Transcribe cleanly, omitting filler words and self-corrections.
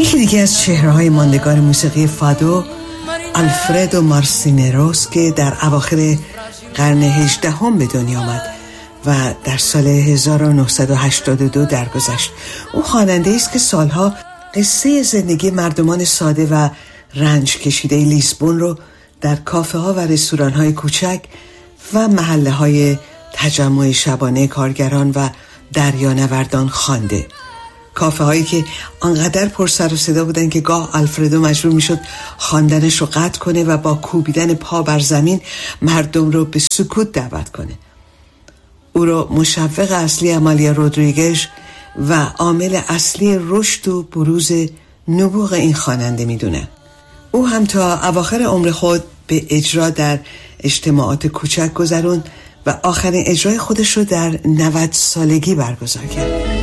یکی دیگه از چهره‌های ماندگار موسیقی فادو، آلفردو مارسینروس که در اواخر قرن 18 به دنیا آمد و در سال 1982 درگذشت. او خواننده است که سالها قصه زندگی مردمان ساده و رنج کشیده لیسبون رو در کافه ها و رستوران های کوچک و محله های تجمع شبانه کارگران و دریانوردان خوانده. کافه هایی که آنقدر پر سر و صدا بودن که گاه آلفردو مجبور می شد خواندنش رو قطع کنه و با کوبیدن پا بر زمین مردم رو به سکوت دعوت کنه. او را مشوق اصلی امالیا رودریگز و عامل اصلی رشد و بروز نبوغ این خواننده می دونه. او هم تا اواخر عمر خود به اجرا در اجتماعات کوچک گذروند و آخرین اجرای خودش رو در 90 سالگی برگزار کرد.